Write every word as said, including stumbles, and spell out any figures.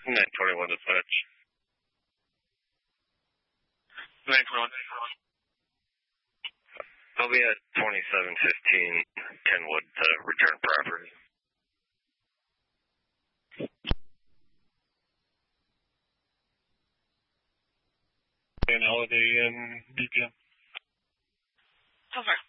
nine twenty-one dispatch. nine twenty-one. I'll be at twenty-seven fifteen Kenwood to return property. And Holiday and B P M. So far.